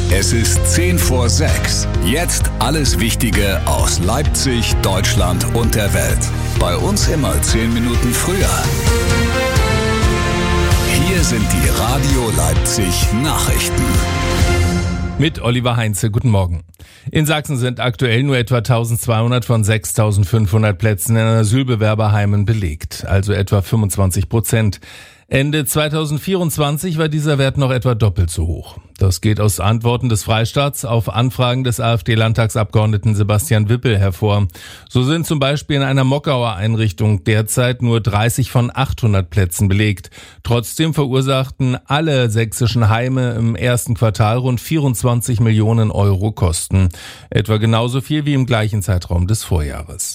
Es ist 5:10. Jetzt alles Wichtige aus Leipzig, Deutschland und der Welt. Bei uns immer 10 Minuten früher. Hier sind die Radio Leipzig Nachrichten. Mit Oliver Heinze, guten Morgen. In Sachsen sind aktuell nur etwa 1200 von 6500 Plätzen in Asylbewerberheimen belegt, also etwa 25%. Ende 2024 war dieser Wert noch etwa doppelt so hoch. Das geht aus Antworten des Freistaats auf Anfragen des AfD-Landtagsabgeordneten Sebastian Wippel hervor. So sind zum Beispiel in einer Mockauer Einrichtung derzeit nur 30 von 800 Plätzen belegt. Trotzdem verursachten alle sächsischen Heime im ersten Quartal rund 24 Millionen Euro Kosten. Etwa genauso viel wie im gleichen Zeitraum des Vorjahres.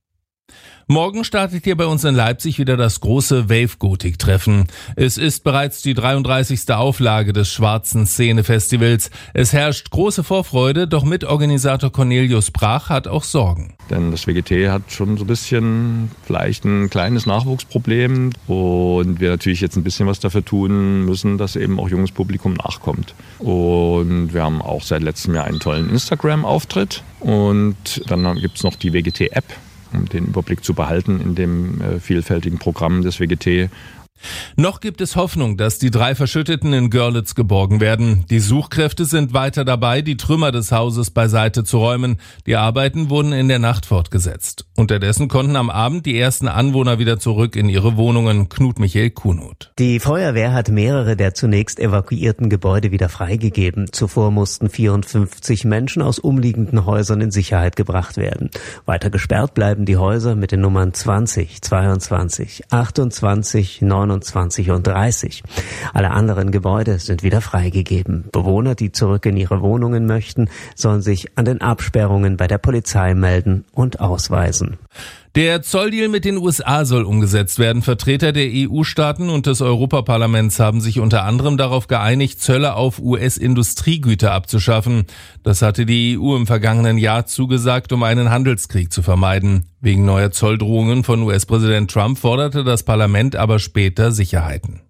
Morgen startet hier bei uns in Leipzig wieder das große Wave-Gotik-Treffen. Es ist bereits die 33. Auflage des Schwarzen Szene-Festivals. Es herrscht große Vorfreude, doch Mitorganisator Cornelius Brach hat auch Sorgen. Denn das WGT hat schon so ein bisschen vielleicht ein kleines Nachwuchsproblem und wir natürlich jetzt ein bisschen was dafür tun müssen, dass eben auch junges Publikum nachkommt. Und wir haben auch seit letztem Jahr einen tollen Instagram-Auftritt und dann gibt es noch die WGT-App, um den Überblick zu behalten in dem vielfältigen Programm des WGT. Noch gibt es Hoffnung, dass die 3 Verschütteten in Görlitz geborgen werden. Die Suchkräfte sind weiter dabei, die Trümmer des Hauses beiseite zu räumen. Die Arbeiten wurden in der Nacht fortgesetzt. Unterdessen konnten am Abend die ersten Anwohner wieder zurück in ihre Wohnungen. Knut Michael Kuhnhuth. Die Feuerwehr hat mehrere der zunächst evakuierten Gebäude wieder freigegeben. Zuvor mussten 54 Menschen aus umliegenden Häusern in Sicherheit gebracht werden. Weiter gesperrt bleiben die Häuser mit den Nummern 20, 22, 28, 29 und 30. Alle anderen Gebäude sind wieder freigegeben. Bewohner, die zurück in ihre Wohnungen möchten, sollen sich an den Absperrungen bei der Polizei melden und ausweisen. Der Zolldeal mit den USA soll umgesetzt werden. Vertreter der EU-Staaten und des Europaparlaments haben sich unter anderem darauf geeinigt, Zölle auf US-Industriegüter abzuschaffen. Das hatte die EU im vergangenen Jahr zugesagt, um einen Handelskrieg zu vermeiden. Wegen neuer Zolldrohungen von US-Präsident Trump forderte das Parlament aber später Sicherheiten.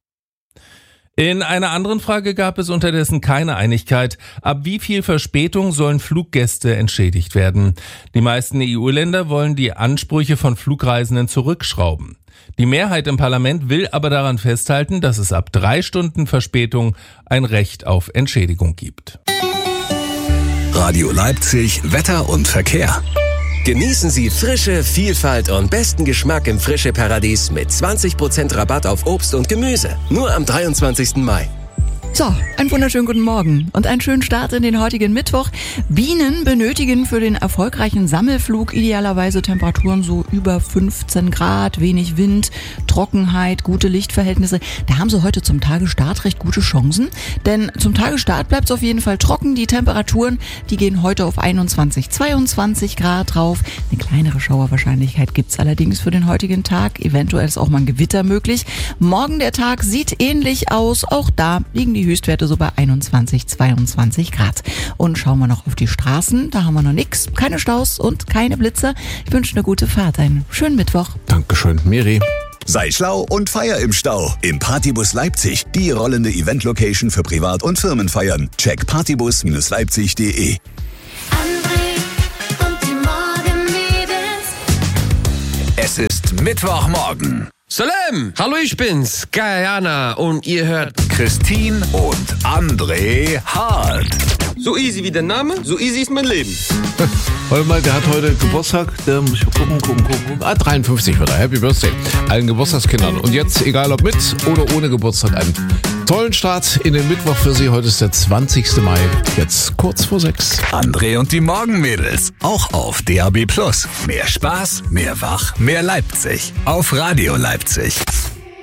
In einer anderen Frage gab es unterdessen keine Einigkeit. Ab wie viel Verspätung sollen Fluggäste entschädigt werden? Die meisten EU-Länder wollen die Ansprüche von Flugreisenden zurückschrauben. Die Mehrheit im Parlament will aber daran festhalten, dass es ab 3 Stunden Verspätung ein Recht auf Entschädigung gibt. Radio Leipzig, Wetter und Verkehr. Genießen Sie Frische, Vielfalt und besten Geschmack im Frische-Paradies mit 20% Rabatt auf Obst und Gemüse. Nur am 23. Mai. So, einen wunderschönen guten Morgen und einen schönen Start in den heutigen Mittwoch. Bienen benötigen für den erfolgreichen Sammelflug idealerweise Temperaturen so über 15 Grad, wenig Wind, Trockenheit, gute Lichtverhältnisse. Da haben sie heute zum Tagestart recht gute Chancen, denn zum Tagestart bleibt es auf jeden Fall trocken. Die Temperaturen, die gehen heute auf 21, 22 Grad drauf. Eine kleinere Schauerwahrscheinlichkeit gibt's allerdings für den heutigen Tag. Eventuell ist auch mal ein Gewitter möglich. Morgen der Tag sieht ähnlich aus. Auch da liegen die Höchstwerte so bei 21, 22 Grad. Und schauen wir noch auf die Straßen. Da haben wir noch nichts. Keine Staus und keine Blitzer. Ich wünsche eine gute Fahrt. Einen schönen Mittwoch. Dankeschön, Miri. Sei schlau und feier im Stau. Im Partybus Leipzig. Die rollende Event-Location für Privat- und Firmenfeiern. Check partybus-leipzig.de. Es ist Mittwochmorgen. Salam! Hallo, ich bin's, Gayana, und ihr hört Christine und André Hart. so easy wie der Name, so easy ist mein Leben. Warte mal, der hat heute Geburtstag, der muss ich gucken. 53 wird er, Happy Birthday. Allen Geburtstagskindern. Und jetzt, egal ob mit oder ohne Geburtstag, einen tollen Start in den Mittwoch für Sie. Heute ist der 20. Mai, jetzt kurz vor 6. André und die Morgenmädels, auch auf DAB+. Mehr Spaß, mehr Wach, mehr Leipzig. Auf Radio Leipzig.